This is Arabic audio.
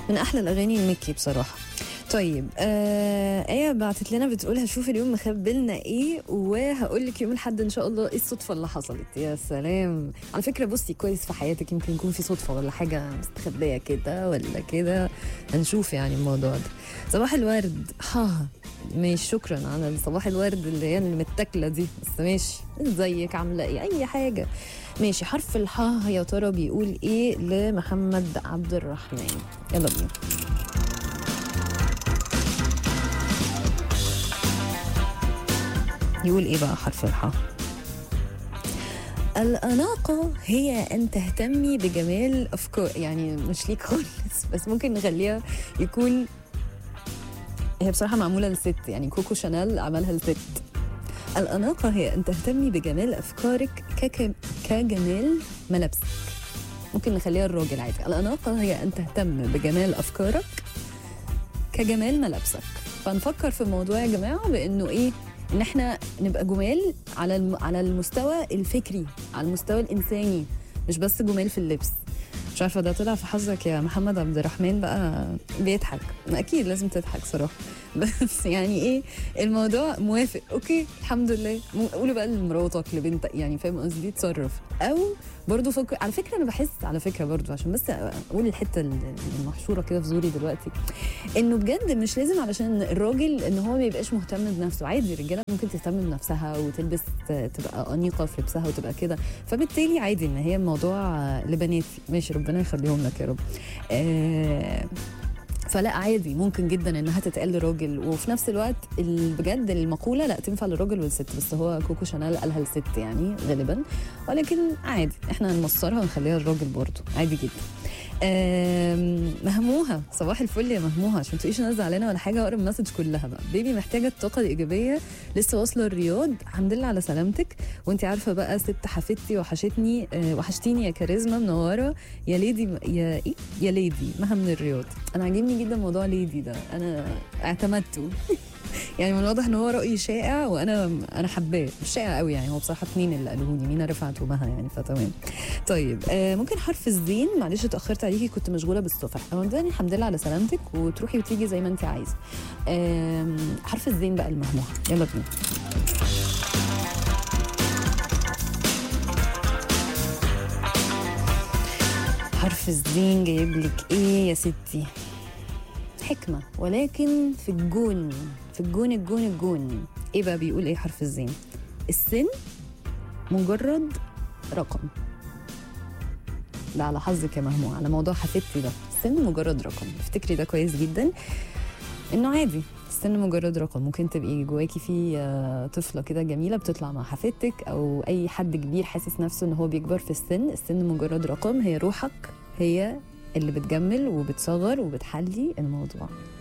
من احلى الاغاني المكي بصراحه. طيب ايه بعتت لنا بتقول هشوف اليوم مخبلنا ايه وهقول لك يوم الاحد ان شاء الله ايه الصدفه اللي حصلت. يا سلام. على فكره بصي كويس في حياتك يمكن يكون في صدفه ولا حاجه مستخبيه كده ولا كده، هنشوف يعني الموضوع ده. صباح الورد ماشي، شكرا على صباح الورد اللي هي المتاكله دي، بس ماشي. ازيك عامله ايه اي حاجه ماشي. حرف الحاء يا ترى بيقول ايه لمحمد عبد الرحمن؟ يلا بينا. يقول ايه بقى حرف الحاء؟ الأناقة هي أن تهتمي بجمال أفكار، يعني مش ليك خالص بس ممكن نخليها يكون، هي بصراحة معمولة لست، يعني كوكو شانيل عملها لست. الأناقة هي أن تهتمي بجمال أفكارك كجمال ملابسك. ممكن نخليها الراجل عادي. الأناقة هي أن تهتم بجمال أفكارك كجمال ملابسك. فنفكر في الموضوع يا جماعة بأنه إيه، ان احنا نبقى جمال على المستوى الفكري، على المستوى الانساني، مش بس جمال في اللبس. مش عارفه ده طلع في حظك يا محمد عبد الرحمن بقى بيضحك، اكيد لازم تضحك صراحه بس يعني ايه الموضوع موافق اوكي الحمد لله. قولوا بقى لمراتك لبنتك، يعني فاهم قصدي، تصرف. او برضو فكر على فكره، انا بحس على فكره برضو عشان بس اقول الحته المحشوره كده في زوري دلوقتي، انه بجد مش لازم علشان الراجل ان هو ما يبقاش مهتم بنفسه. عادي الرجاله ممكن تهتم بنفسها وتلبس تبقى انيقه في لبسها وتبقى كده، فبالتالي عادي ان هي الموضوع لبناتي ماشي، ربنا يخليهم لك يا رب. فلا عادي ممكن جدا انها تتقال لراجل، وفي نفس الوقت بجد المقوله لا تنفع للراجل والست، بس هو كوكو شانيل قالها للست يعني غالبا، ولكن عادي احنا نمصرها ونخليها للراجل برضو عادي جدا. مهموها صباح الفل يا مهموها، عشان تقوليش انا زعلانه ولا حاجه، اقرا المسج كلها بقى. بيبي محتاجه الطاقه الايجابيه، لسه واصله الرياض، الحمد لله على سلامتك. وانت عارفه بقى ست حفيدتي وحشتني، وحشتيني يا كاريزما منوره يا ليدي، يا ايه يا ليدي مها من الرياض. انا عاجبني جدا موضوع ليدي ده، انا اعتمدته يعني من الواضح ان هو راي شائع وانا حباه، مش شائع قوي يعني، هو بصراحه اتنين اللي قالوهوني، مينا رفعت ومها يعني، فتمام. طيب ممكن حرف الزين، معلش اتاخرت عليكي كنت مشغوله بالصفح. اولا الحمد لله على سلامتك، وتروحي وتيجي زي ما انت عايزه. حرف الزين بقى المهموح، يلا بينا. حرف الزين جايب لك ايه يا ستي؟ حكمه، ولكن في الجون، في الجون. ايه بقى بيقول ايه حرف الزين؟ السن مجرد رقم. ده على حظك يا مهموع، على موضوع حفيدتي ده، السن مجرد رقم. افتكري ده كويس جدا، انه عادي السن مجرد رقم. ممكن تبقي جواكي في طفله كده جميله بتطلع مع حفيدتك، او اي حد كبير حاسس نفسه ان هو بيكبر في السن. السن مجرد رقم، هي روحك هي اللي بتجمل وبتصغر وبتحلي الموضوع.